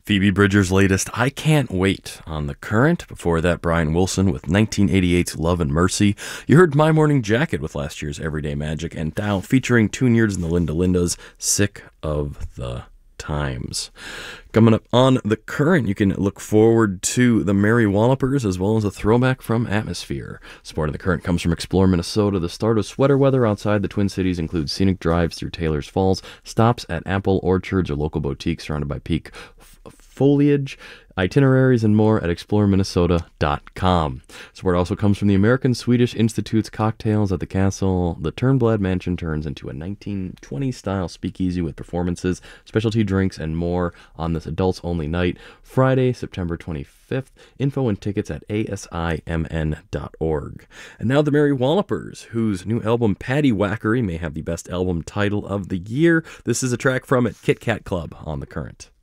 Phoebe Bridgers' latest I Can't Wait on The Current. Before that, Brian Wilson with 1988's Love and Mercy. You heard My Morning Jacket with last year's Everyday Magic, and now featuring Tune Years and the Linda Lindas, Sick of the Times. Coming up on The Current, you can look forward to the Merry Wallopers as well as a throwback from Atmosphere. Support of The Current comes from Explore Minnesota. The start of sweater weather outside the Twin Cities includes scenic drives through Taylor's Falls, stops at apple orchards or local boutiques surrounded by peak foliage, itineraries, and more at exploreminnesota.com. Support also comes from the American Swedish Institute's cocktails at the castle. The Turnblad Mansion turns into a 1920s-style speakeasy with performances, specialty drinks, and more on this adults-only night, Friday, September 25th. Info and tickets at asimn.org. And now the Merry Wallopers, whose new album, Patty Wackery, may have the best album title of the year. This is a track from it, Kit Kat Club, on The Current.